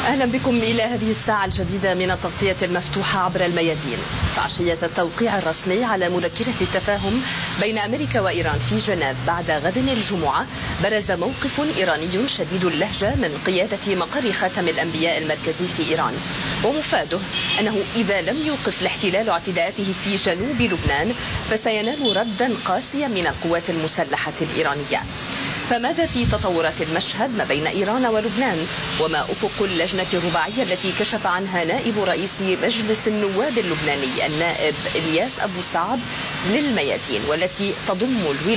أهلا بكم إلى هذه الساعة الجديدة من التغطية المفتوحة عبر الميادين. فعشية التوقيع الرسمي على مذكرة التفاهم بين أمريكا وإيران في جنيف بعد غد الجمعة، برز موقف إيراني شديد اللهجة من قيادة مقر خاتم الأنبياء المركزي في إيران، ومفاده أنه إذا لم يوقف الاحتلال اعتداءاته في جنوب لبنان فسينال ردا قاسيا من القوات المسلحة الإيرانية. فماذا في تطورات المشهد ما بين إيران ولبنان؟ وما أفق اللجنة الرباعية التي كشف عنها نائب رئيس مجلس النواب اللبناني النائب إلياس أبو سعد للميادين، والتي تضم